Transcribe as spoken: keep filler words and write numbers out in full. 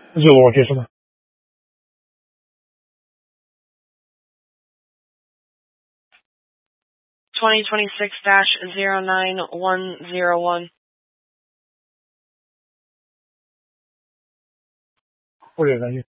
自我介绍吗？ twenty twenty-six dash zero nine one zero one. 或者感谢。